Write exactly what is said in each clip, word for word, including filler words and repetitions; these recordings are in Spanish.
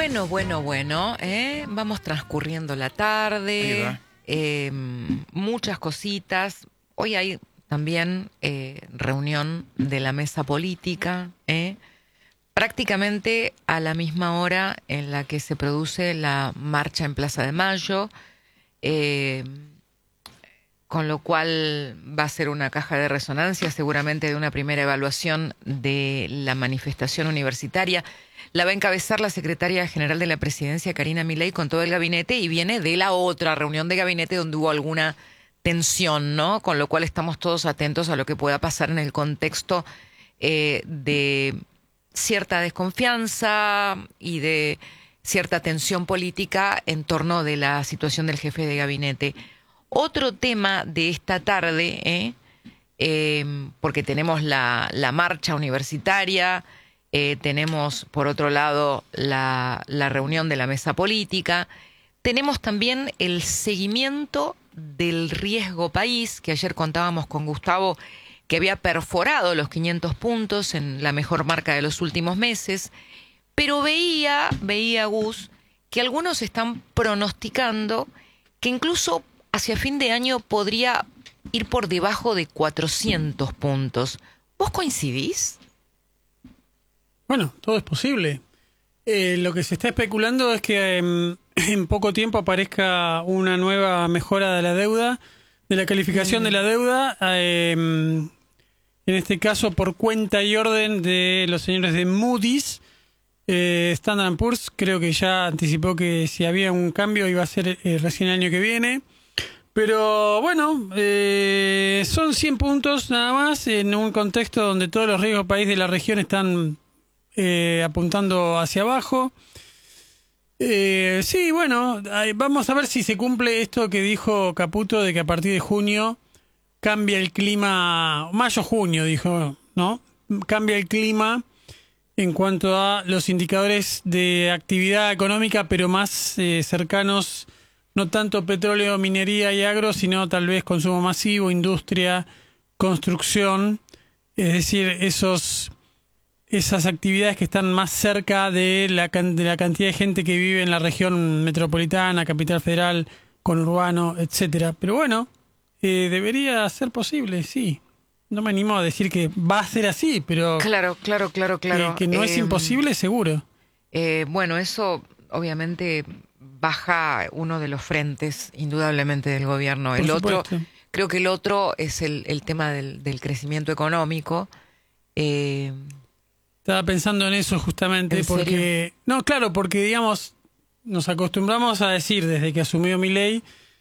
Bueno, bueno, bueno, ¿eh? Vamos transcurriendo la tarde, eh, muchas cositas. Hoy hay también eh, reunión de la mesa política, ¿eh? prácticamente a la misma hora en la que se produce la marcha en Plaza de Mayo, eh, con lo cual va a ser una caja de resonancia seguramente de una primera evaluación de la manifestación universitaria. La va a encabezar la secretaria general de la presidencia, Karina Milei, con todo el gabinete, y viene de la otra reunión de gabinete donde hubo alguna tensión, ¿no? Con lo cual estamos todos atentos a lo que pueda pasar en el contexto eh, de cierta desconfianza y de cierta tensión política en torno de la situación del jefe de gabinete. Otro tema de esta tarde, ¿eh? Eh, porque tenemos la, la marcha universitaria, eh, tenemos por otro lado la, la reunión de la mesa política, tenemos también el seguimiento del riesgo país, que ayer contábamos con Gustavo, que había perforado los quinientos puntos en la mejor marca de los últimos meses, pero veía, veía Gus, que algunos están pronosticando que incluso hacia fin de año podría ir por debajo de cuatrocientos puntos. ¿Vos coincidís? Bueno, todo es posible. Eh, lo que se está especulando es que eh, en poco tiempo aparezca una nueva mejora de la deuda, de la calificación mm. de la deuda, eh, en este caso por cuenta y orden de los señores de Moody's. Eh, Standard and Poor's creo que ya anticipó que si había un cambio iba a ser eh, recién el año que viene. Pero bueno, eh, son cien puntos nada más en un contexto donde todos los riesgos país de la región están eh, apuntando hacia abajo. Eh, sí, bueno, vamos a ver si se cumple esto que dijo Caputo de que a partir de junio cambia el clima, mayo-junio dijo, ¿no? Cambia el clima en cuanto a los indicadores de actividad económica, pero más eh, cercanos. No tanto petróleo, minería y agro, sino tal vez consumo masivo, industria, construcción. Es decir, esos, esas actividades que están más cerca de la, de la cantidad de gente que vive en la región metropolitana, capital federal, conurbano, etcétera. Pero bueno, eh, debería ser posible, sí. No me animo a decir que va a ser así, pero... Claro, claro, claro, claro. Que, que no eh, es imposible, seguro. Eh, bueno, eso obviamente... baja uno de los frentes, indudablemente, del gobierno. El otro, creo que el otro es el, el tema del, del crecimiento económico. Eh, Estaba pensando en eso justamente, ¿en porque... serio? No, claro, porque, digamos, nos acostumbramos a decir, desde que asumió Milei,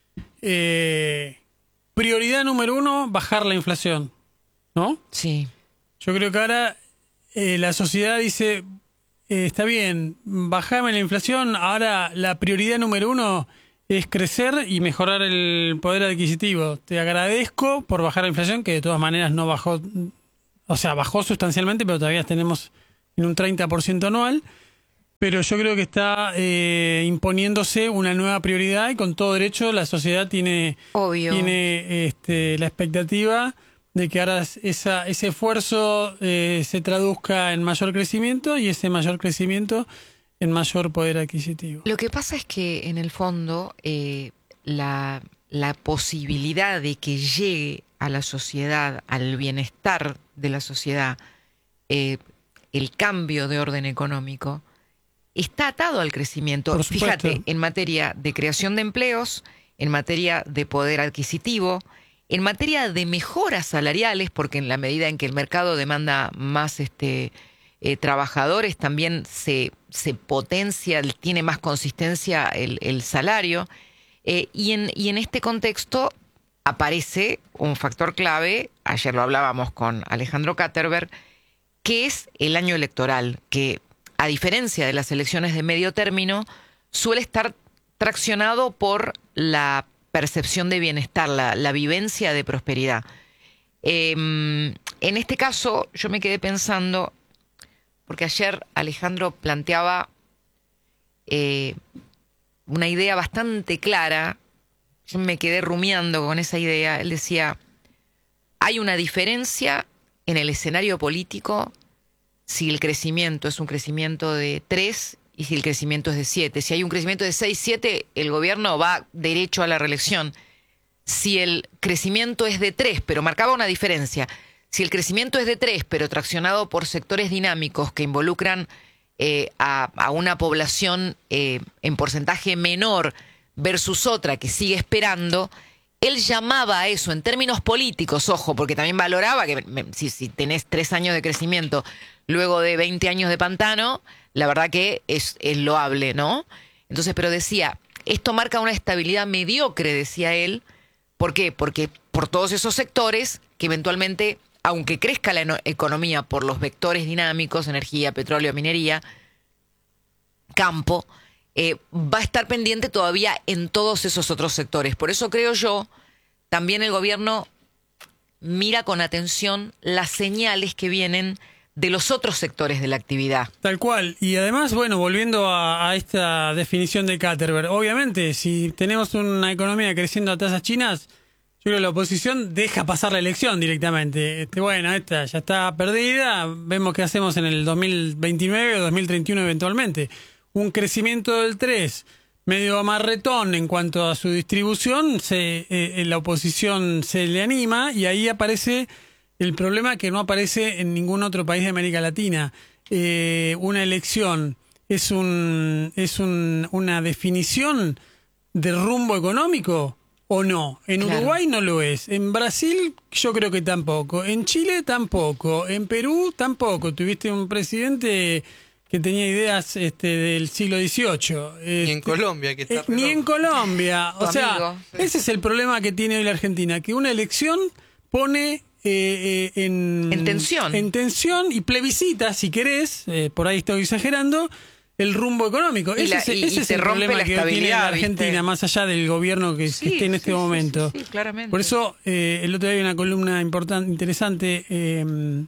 eh, prioridad número uno, bajar la inflación, ¿no? Sí. Yo creo que ahora eh, la sociedad dice... Eh, está bien, bajame la inflación, ahora la prioridad número uno es crecer y mejorar el poder adquisitivo. Te agradezco por bajar la inflación, que de todas maneras no bajó, o sea, bajó sustancialmente, pero todavía tenemos en un treinta por ciento anual. Pero yo creo que está eh, imponiéndose una nueva prioridad y con todo derecho la sociedad tiene, Obvio. tiene este, la expectativa de que ahora esa, ese esfuerzo eh, se traduzca en mayor crecimiento y ese mayor crecimiento en mayor poder adquisitivo. Lo que pasa es que en el fondo eh, la, la posibilidad de que llegue a la sociedad, al bienestar de la sociedad, eh, el cambio de orden económico, está atado al crecimiento. Fíjate, en materia de creación de empleos, en materia de poder adquisitivo, en materia de mejoras salariales, porque en la medida en que el mercado demanda más este, eh, trabajadores, también se, se potencia, tiene más consistencia el, el salario. Eh, y, en, y en este contexto aparece un factor clave, ayer lo hablábamos con Alejandro Katterberg, que es el año electoral, que a diferencia de las elecciones de medio término, suele estar traccionado por la percepción de bienestar, la, la vivencia de prosperidad. Eh, en este caso, yo me quedé pensando, porque ayer Alejandro planteaba eh, una idea bastante clara, yo me quedé rumiando con esa idea. Él decía, hay una diferencia en el escenario político si el crecimiento es un crecimiento de tres y si el crecimiento es de siete. Si hay un crecimiento de seis, siete, el gobierno va derecho a la reelección. Si el crecimiento es de tres, pero marcaba una diferencia, si el crecimiento es de tres, pero traccionado por sectores dinámicos que involucran eh, a, a una población eh, en porcentaje menor versus otra que sigue esperando, él llamaba a eso en términos políticos, ojo, porque también valoraba que me, si, si tenés tres años de crecimiento luego de veinte años de pantano, la verdad que es, es loable, ¿no? Entonces, pero decía, esto marca una estabilidad mediocre, decía él. ¿Por qué? Porque por todos esos sectores que eventualmente, aunque crezca la no- economía por los vectores dinámicos, energía, petróleo, minería, campo, Eh, va a estar pendiente todavía en todos esos otros sectores. Por eso creo yo, también el gobierno mira con atención las señales que vienen de los otros sectores de la actividad. Tal cual. Y además, bueno, volviendo a, a esta definición de Katterberg, obviamente, si tenemos una economía creciendo a tasas chinas, yo creo que la oposición deja pasar la elección directamente. Este, bueno, esta ya está perdida, vemos qué hacemos en el dos mil veintinueve o dos mil treinta y uno eventualmente. Un crecimiento del tres, medio amarretón en cuanto a su distribución, se, eh, la oposición se le anima y ahí aparece el problema que no aparece en ningún otro país de América Latina. Eh, una elección es, un, es un, una definición de rumbo económico o no. En Claro. Uruguay no lo es. En Brasil yo creo que tampoco. En Chile tampoco. En Perú tampoco. Tuviste un presidente que tenía ideas este, del siglo dieciocho. Este, Ni en Colombia, que está eh, Ni en Colombia. O Tu sea, amigo. ese es el problema que tiene hoy la Argentina, que una elección pone eh, eh, en, En tensión. en tensión y plebiscita, si querés, eh, por ahí estoy exagerando, el rumbo económico. Y ese la- es, y- ese y es te el rompe problema la que hoy tiene la estabilidad, Argentina, ¿viste? más allá del gobierno que, Sí, que esté en sí, este sí, momento. sí, sí, claramente. Por eso, eh, el otro día hay una columna importante, interesante eh,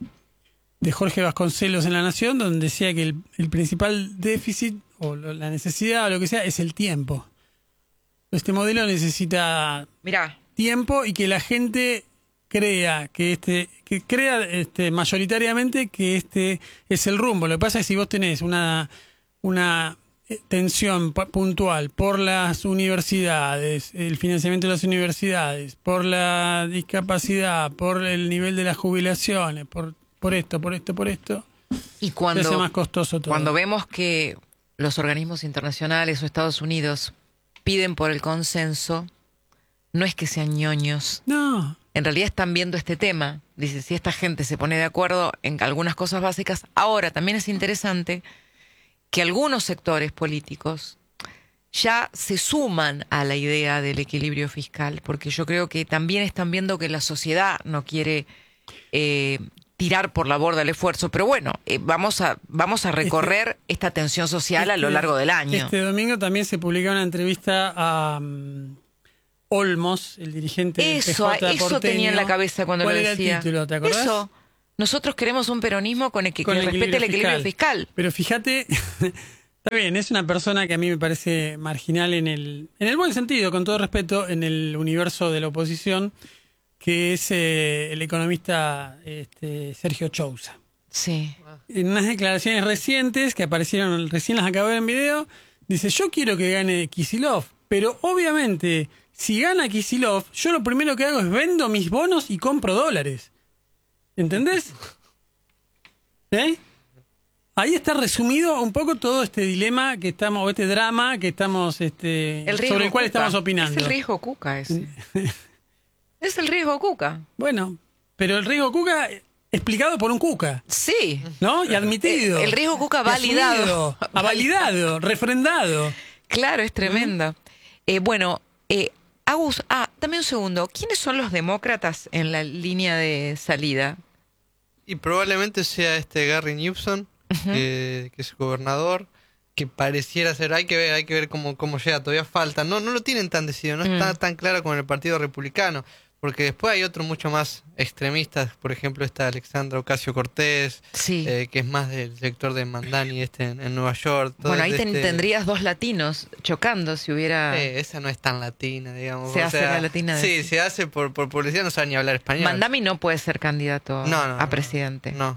de Jorge Vasconcelos en La Nación, donde decía que el, el principal déficit o lo- la necesidad o lo que sea es el tiempo. Este modelo necesita Mirá, tiempo y que la gente crea que este que crea este mayoritariamente que este es el rumbo. Lo que pasa es que si vos tenés una una eh, tensión pu- puntual por las universidades, el financiamiento de las universidades, por la discapacidad, por el nivel de las jubilaciones, por por esto, por esto, por esto, y se cuando, hace más costoso todo. cuando vemos que los organismos internacionales o Estados Unidos piden por el consenso, no es que sean ñoños. No, En realidad están viendo este tema. Dice, si esta gente se pone de acuerdo en algunas cosas básicas. Ahora, también es interesante que algunos sectores políticos ya se suman a la idea del equilibrio fiscal, porque yo creo que también están viendo que la sociedad no quiere eh, tirar por la borda el esfuerzo. Pero bueno, eh, vamos a vamos a recorrer esta tensión social a lo Este- largo del año. Este domingo también se publicó una entrevista a um, Olmos, el dirigente del Eso, P J eso porteño. tenía en la cabeza cuando ¿Cuál lo era decía. el título? ¿Te acordás? Eso. Nosotros queremos un peronismo con el que, Con que el respete el equilibrio equilibrio fiscal. Pero fíjate, está bien, es una persona que a mí me parece marginal en el, en el buen sentido, con todo respeto, en el universo de la oposición, que es eh, el economista este, Sergio Chousa. Sí. En unas declaraciones recientes que aparecieron, recién las acabo de ver en video, dice, yo quiero que gane Kicillof, pero obviamente, si gana Kicillof, yo lo primero que hago es vendo mis bonos y compro dólares. ¿Entendés? ¿Eh? Ahí está resumido un poco todo este dilema que estamos, o este drama que estamos, este, El riesgo sobre el cual Cuca. estamos opinando. Es el riesgo Cuca ese. Es el riesgo Cuca. Bueno, pero el riesgo Cuca explicado por un Cuca. Sí. ¿No? Y admitido. El riesgo Cuca Y validado. asumido, validado, refrendado. Claro, es tremenda. Eh, bueno, eh, Agus, ah, dame un segundo. ¿Quiénes son los demócratas en la línea de salida? Y probablemente sea este Gary Newsom, que, que es gobernador, que pareciera ser, hay que ver, hay que ver cómo, cómo llega, todavía falta, no, no lo tienen tan decidido, no Mm. está tan claro con el Partido Republicano, porque después hay otros mucho más extremistas, por ejemplo está Alexandra Ocasio-Cortez, Sí. eh, que es más del sector de Mandani este en, en Nueva York. todo Bueno, ahí ten- este- tendrías dos latinos chocando si hubiera... Eh, esa no es tan latina, digamos. Se o hace sea, la latina de Sí, ese. se hace por, por publicidad, no sabe ni hablar español. Mandami no puede ser candidato No, no, a no, presidente. No.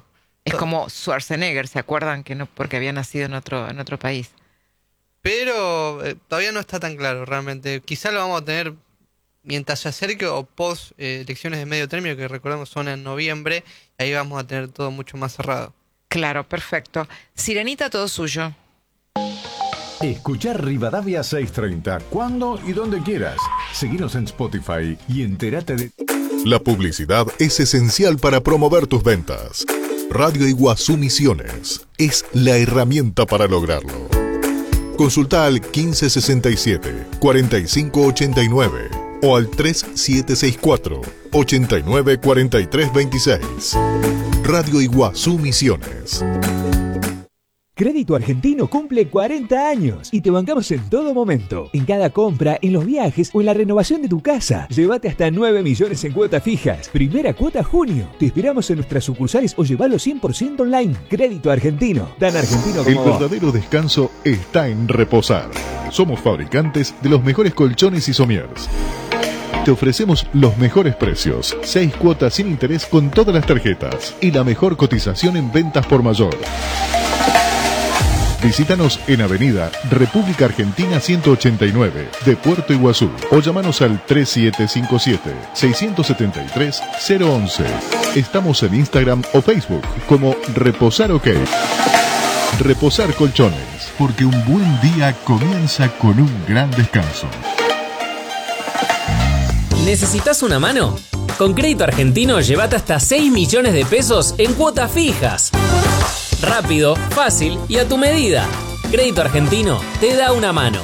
Es como Schwarzenegger, ¿se acuerdan? Que no, porque había nacido en otro, en otro país. Pero eh, todavía no está tan claro realmente. Quizá lo vamos a tener mientras se acerque o post eh, elecciones de medio término, que recordemos son en noviembre. Ahí vamos a tener todo mucho más cerrado. Claro, perfecto. Sirenita, todo suyo. Escuchar Rivadavia seiscientos treinta cuando y donde quieras. Seguinos en Spotify y entérate de... La publicidad es esencial para promover tus ventas. Radio Iguazú Misiones es la herramienta para lograrlo. Consulta al quince sesenta y siete, cuarenta y cinco ochenta y nueve o al tres siete seis cuatro, ochenta y nueve cuarenta y tres veintiséis. Radio Iguazú Misiones. Crédito Argentino cumple cuarenta años y te bancamos en todo momento. En cada compra, en los viajes o en la renovación de tu casa. Llévate hasta nueve millones en cuotas fijas. Primera cuota junio. Te esperamos en nuestras sucursales o llevalo cien por ciento online. Crédito Argentino. Tan argentino como El vos. verdadero descanso está en reposar. Somos fabricantes de los mejores colchones y somiers. Te ofrecemos los mejores precios, seis cuotas sin interés con todas las tarjetas y la mejor cotización en ventas por mayor. Visítanos en Avenida República Argentina ciento ochenta y nueve de Puerto Iguazú o llamanos al tres siete cinco siete, seis siete tres, cero once. Estamos en Instagram o Facebook como Reposar OK. Reposar Colchones, porque un buen día comienza con un gran descanso. ¿Necesitas una mano? Con Crédito Argentino llévate hasta seis millones de pesos en cuotas fijas. Rápido, fácil y a tu medida. Crédito Argentino te da una mano.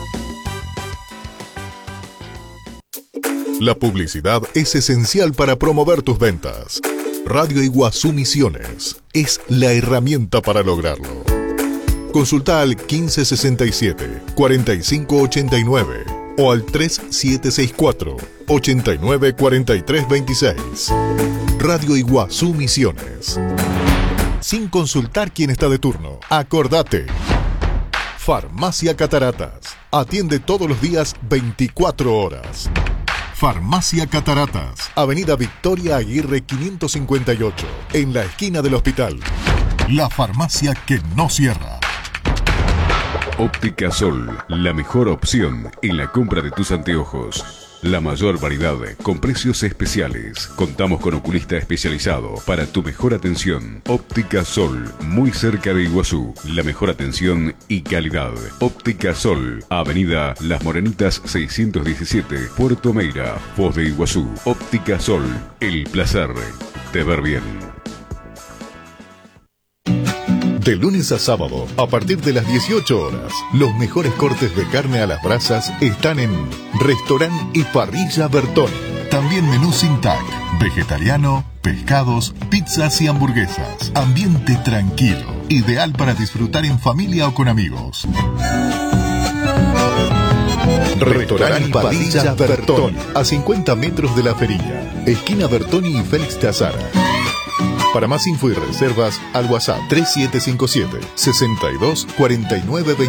La publicidad es esencial para promover tus ventas. Radio Iguazú Misiones es la herramienta para lograrlo. Consulta al quince sesenta y siete, cuarenta y cinco ochenta y nueve o al tres siete seis cuatro, ochenta y nueve cuarenta y tres veintiséis. Radio Iguazú Misiones. Sin consultar quién está de turno. Acordate. Farmacia Cataratas. Atiende todos los días veinticuatro horas. Farmacia Cataratas. Avenida Victoria Aguirre quinientos cincuenta y ocho. En la esquina del hospital. La farmacia que no cierra. Óptica Sol, la mejor opción en la compra de tus anteojos. La mayor variedad con precios especiales. Contamos con oculista especializado para tu mejor atención. Óptica Sol, muy cerca de Iguazú. La mejor atención y calidad. Óptica Sol, Avenida Las Morenitas seiscientos diecisiete, Puerto Meira, Foz de Iguazú. Óptica Sol, el placer de ver bien. De lunes a sábado, a partir de las dieciocho horas, los mejores cortes de carne a las brasas están en Restaurant y Parrilla Bertoni. También menú sin tag, vegetariano, pescados, pizzas y hamburguesas. Ambiente tranquilo, ideal para disfrutar en familia o con amigos. Restaurant y Parrilla Bertoni, a cincuenta metros de la Ferilla, esquina Bertoni y Félix de Azara. Para más info y reservas, al WhatsApp tres siete cinco siete, sesenta y dos cuarenta y nueve veinte.